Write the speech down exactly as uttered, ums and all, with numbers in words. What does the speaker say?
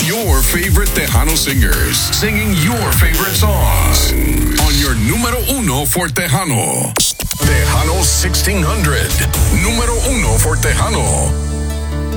Your favorite Tejano singers singing your favorite songs on your numero uno for Tejano. Tejano sixteen hundred. Numero uno for Tejano.